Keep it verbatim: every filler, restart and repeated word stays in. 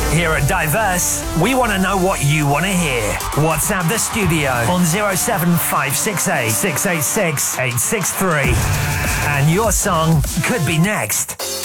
Here at Diverse, we want to know what you want to hear. WhatsApp the studio on zero seven five six eight, six eight six, eight six three. And your song could be next.